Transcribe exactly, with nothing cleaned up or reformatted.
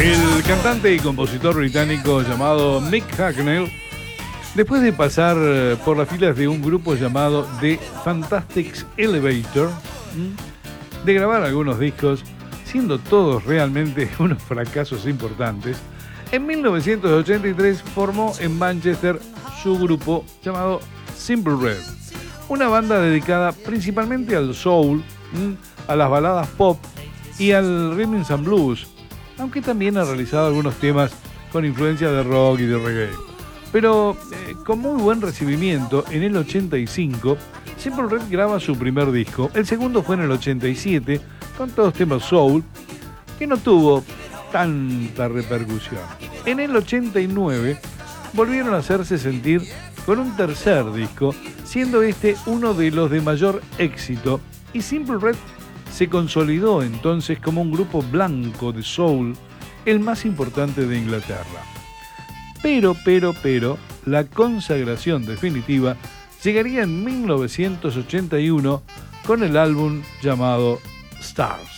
El cantante y compositor británico llamado Mick Hucknall, después de pasar por las filas de un grupo llamado The Fantastic Elevator, de grabar algunos discos, siendo todos realmente unos fracasos importantes, en mil novecientos ochenta y tres formó en Manchester su grupo llamado Simple Red, una banda dedicada principalmente al soul, a las baladas pop y al rhythm and blues, aunque también ha realizado algunos temas con influencia de rock y de reggae. Pero eh, con muy buen recibimiento, en el ochenta y cinco, Simple Red graba su primer disco. El segundo fue en el ochenta y siete, con todos temas soul, que no tuvo tanta repercusión. En el ochenta y nueve, volvieron a hacerse sentir con un tercer disco, siendo este uno de los de mayor éxito, y Simple Red se consolidó entonces como un grupo blanco de soul, el más importante de Inglaterra. Pero, pero, pero, la consagración definitiva llegaría en mil novecientos ochenta y uno con el álbum llamado Stars.